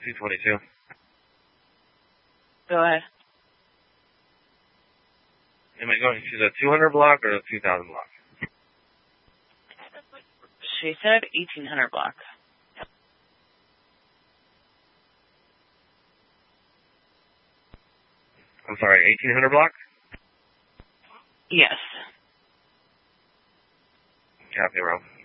222. Go ahead. Am I going to the 200 block or the 2000 block? She said 1800 block. I'm sorry, 1800 block? Yes. Copy, Rob.